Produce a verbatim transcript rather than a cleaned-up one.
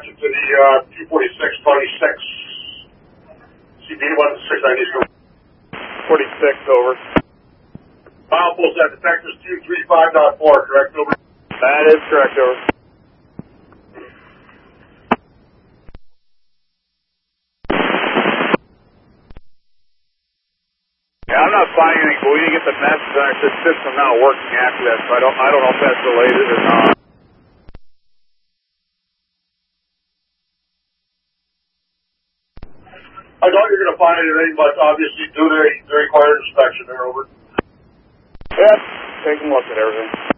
inspection to the uh, two forty-six twenty-six. C B one six ninety. forty-six, over. Milepost at detectors two three five point four, correct, over? That is correct, over. Yeah, I'm not finding anything, but we didn't get the message on the system not working after that, so I don't, I don't know if that's related or not. I doubt you're going to find anything, but obviously do the, the required inspection there, over. Yeah, take a look at everything.